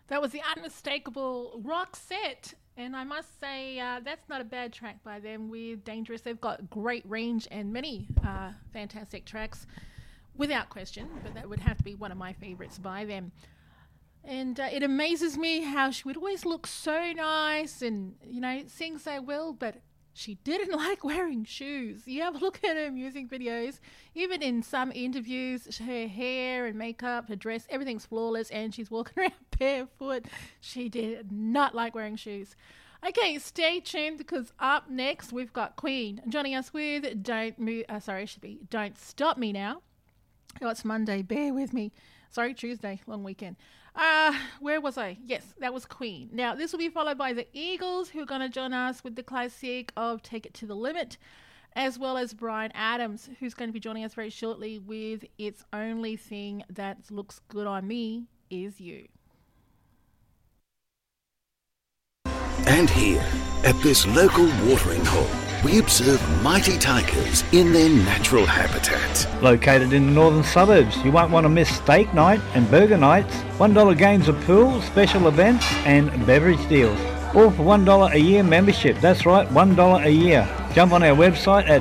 That was the unmistakable Roxette. And I must say, that's not a bad track by them with Dangerous. They've got great range and many fantastic tracks, without question, but that would have to be one of my favourites by them. And it amazes me how she would always look so nice and, sing so well, but she didn't like wearing shoes. You have a look at her music videos, even in some interviews, her hair and makeup, her dress, everything's flawless, and she's walking around barefoot. She did not like wearing shoes. Okay, stay tuned, because up next we've got Queen joining us with Don't Stop Me Now. Oh, it's Monday, bear with me. Sorry, Tuesday, long weekend. Where was I? Yes, that was Queen. Now, this will be followed by the Eagles, who are going to join us with the classic of Take It to the Limit, as well as Bryan Adams, who's going to be joining us very shortly with It's Only Thing That Looks Good on Me Is You. And here, at this local watering hole, we observe mighty tigers in their natural habitat. Located in the northern suburbs, you won't want to miss steak night and burger nights, $1 games of pool, special events and beverage deals. All for $1 a year membership. That's right, $1 a year. Jump on our website at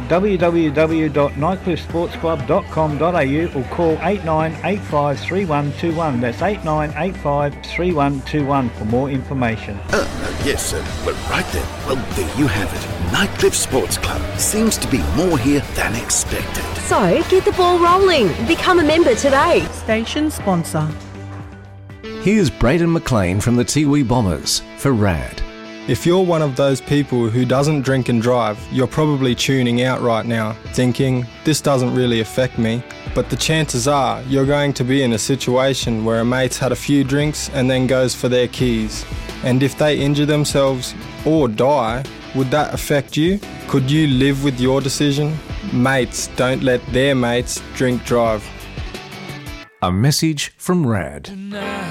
www.nightcliffesportsclub.com.au or call 8985 3121. That's 8985 3121 for more information. Yes, sir. Well, right then. Well, there you have it. Nightcliff Sports Club seems to be more here than expected. So, get the ball rolling. Become a member today. Station sponsor. Here's Braden McLean from the Tiwi Bombers for RAD. If you're one of those people who doesn't drink and drive, you're probably tuning out right now, thinking, this doesn't really affect me. But the chances are you're going to be in a situation where a mate's had a few drinks and then goes for their keys. And if they injure themselves or die, would that affect you? Could you live with your decision? Mates don't let their mates drink drive. A message from RAD.